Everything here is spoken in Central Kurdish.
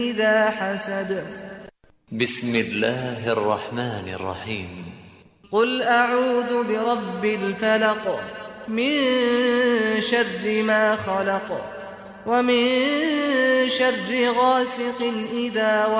إذا حسد بسم الله الرحمن الرحيم قل أعوذ برب الفلق من شر ما خلق ومن شر غاسق إذا